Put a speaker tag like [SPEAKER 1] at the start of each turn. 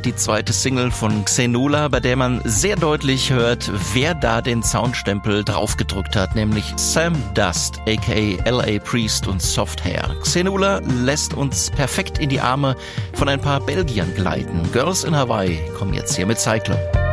[SPEAKER 1] die zweite Single von Xenula, bei der man sehr deutlich hört, wer da den Soundstempel draufgedrückt hat, nämlich Sam Dust, aka L.A. Priest und Soft Hair. Xenula lässt uns perfekt in die Arme von ein paar Belgiern gleiten. Girls in Hawaii kommen jetzt hier mit Cyclone.